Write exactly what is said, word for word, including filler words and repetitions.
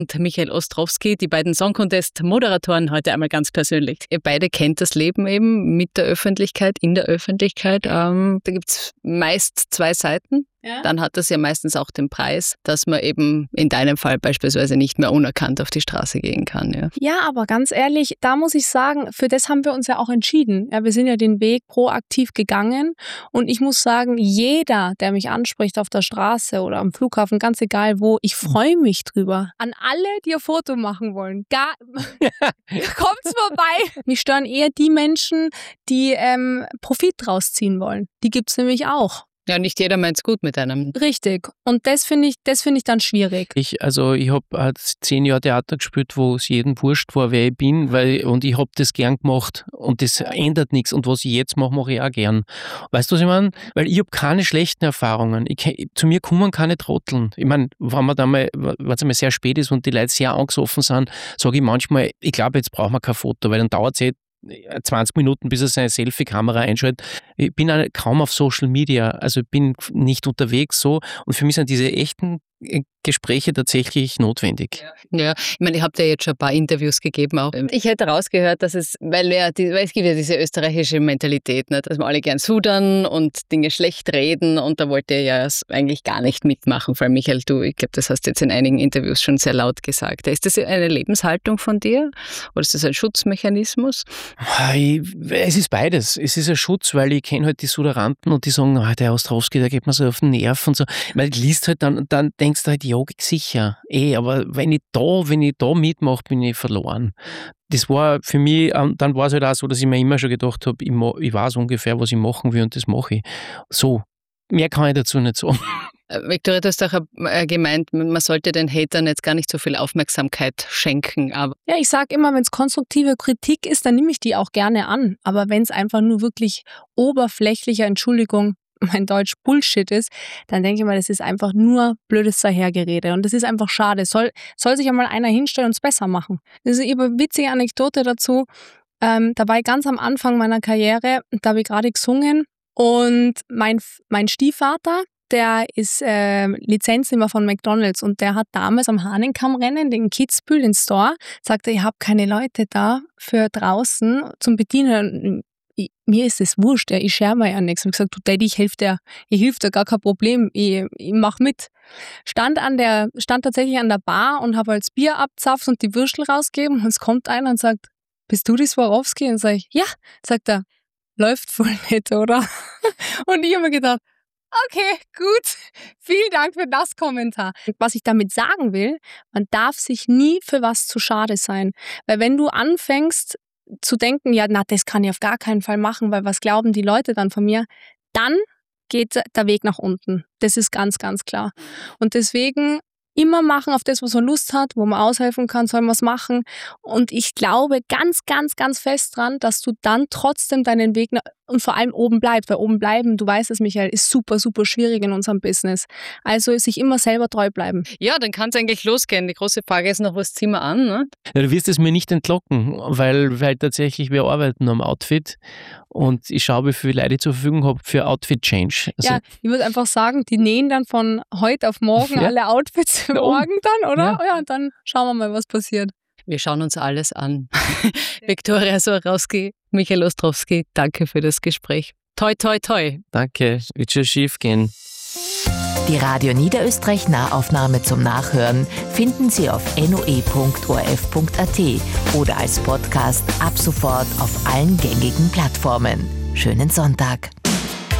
und Michael Ostrowski, die beiden Song Contest-Moderatoren, heute einmal ganz persönlich. Ihr beide kennt das Leben eben mit der Öffentlichkeit, in der Öffentlichkeit. Ähm, da gibt es meist zwei Seiten. Ja. Dann hat das ja meistens auch den Preis, dass man eben in deinem Fall beispielsweise nicht mehr unerkannt auf die Straße gehen kann. Ja, ja, aber ganz ehrlich, da muss ich sagen, für das haben wir uns ja auch entschieden. Ja, wir sind ja den Weg proaktiv gegangen und ich muss sagen, jeder, der mich anspricht auf der Straße oder am Flughafen, ganz egal wo, ich freue mich drüber. An alle, die ein Foto machen wollen, gar kommt's vorbei. Mich stören eher die Menschen, die ähm, Profit draus ziehen wollen. Die gibt's nämlich auch. Ja, nicht jeder meint's gut mit einem. Richtig. Und das finde ich, das finde ich dann schwierig. Ich, also ich habe äh, zehn Jahre Theater gespielt, wo es jedem wurscht war, wer ich bin, weil, und ich habe das gern gemacht und das ändert nichts. Und was ich jetzt mache, mache ich auch gern. Weißt du, was ich meine? Weil ich habe keine schlechten Erfahrungen. Ich, zu mir kommen keine Trotteln. Ich meine, wenn man da mal, wenn es einmal sehr spät ist und die Leute sehr angesoffen sind, sage ich manchmal, ich glaube, jetzt brauchen wir kein Foto, weil dann dauert es eh zwanzig Minuten, bis er seine Selfie-Kamera einschaltet. Ich bin auch kaum auf Social Media, also ich bin nicht unterwegs so und für mich sind diese echten Gespräche tatsächlich notwendig. Ja, ich meine, ihr habt ja jetzt schon ein paar Interviews gegeben auch. Ich hätte rausgehört, dass es, weil, ja die, weil es gibt ja diese österreichische Mentalität, ne, dass wir alle gern sudern und Dinge schlecht reden und da wollt ihr ja eigentlich gar nicht mitmachen. Vor allem Michael, du, ich glaube, das hast du jetzt in einigen Interviews schon sehr laut gesagt. Ist das eine Lebenshaltung von dir oder ist das ein Schutzmechanismus? Es ist beides. Es ist ein Schutz, weil ich kenne halt die Suderanten und die sagen, oh, der Ostrowski, der geht mir so auf den Nerv und so. Ich meine, ich liest halt dann, dann denkst du halt, ja, sicher, eh, aber wenn ich da, wenn ich da mitmache, bin ich verloren. Das war für mich, dann war es halt auch so, dass ich mir immer schon gedacht habe, ich, ich weiß ungefähr, was ich machen will und das mache ich. So, mehr kann ich dazu nicht sagen. Viktoria, du hast auch gemeint, man sollte den Hatern jetzt gar nicht so viel Aufmerksamkeit schenken. Aber ja, ich sage immer, wenn es konstruktive Kritik ist, dann nehme ich die auch gerne an. Aber wenn es einfach nur wirklich oberflächlicher, Entschuldigung, mein Deutsch Bullshit ist, dann denke ich mal, das ist einfach nur blödes Dahergerede. Und das ist einfach schade. Soll, soll sich einmal einer hinstellen und es besser machen. Das ist eine witzige Anekdote dazu. Ähm, da war ich ganz am Anfang meiner Karriere, da habe ich gerade gesungen und mein, mein Stiefvater, der ist äh, Lizenznehmer von McDonald's und der hat damals am Hahnenkammrennen, den Kitzbühel, den Store, sagte, ich habe keine Leute da für draußen zum Bedienen. Ich, mir ist es wurscht, ja, ich schere mir ja nichts. Ich habe gesagt, du Daddy, ich helfe dir, ich helfe dir, gar kein Problem, ich, ich mach mit. Stand, an der, stand tatsächlich an der Bar und habe als Bier abzapft und die Würstel rausgegeben und es kommt einer und sagt, bist du die Swarovski? Und sage ich, ja. Sagt er, läuft voll nicht, oder? Und ich habe mir gedacht, okay, gut. Vielen Dank für das Kommentar. Was ich damit sagen will, man darf sich nie für was zu schade sein. Weil wenn du anfängst zu denken, ja, na, das kann ich auf gar keinen Fall machen, weil was glauben die Leute dann von mir, dann geht der Weg nach unten. Das ist ganz, ganz klar. Und deswegen immer machen auf das, was man Lust hat, wo man aushelfen kann, soll man es machen. Und ich glaube ganz, ganz, ganz fest dran, dass du dann trotzdem deinen Weg nach, und vor allem oben bleibst. Weil oben bleiben, du weißt es, Michael, ist super, super schwierig in unserem Business. Also sich immer selber treu bleiben. Ja, dann kann es eigentlich losgehen. Die große Frage ist noch, was ziehen wir an? Ne? Ja, du wirst es mir nicht entlocken, weil, weil tatsächlich wir arbeiten am Outfit und ich schaue, wie viele Leute ich zur Verfügung habe für Outfit-Change. Also, ja, ich würde einfach sagen, die nähen dann von heute auf morgen ja. alle Outfits für morgen dann, oder? Ja. Ja, und dann schauen wir mal, was passiert. Wir schauen uns alles an. Viktoria Swarovski, Michael Ostrowski, danke für das Gespräch. Toi, toi, toi. Danke, wird schon schief gehen. Die Radio Niederösterreich Nahaufnahme zum Nachhören finden Sie auf n o e punkt o r f punkt a t oder als Podcast ab sofort auf allen gängigen Plattformen. Schönen Sonntag.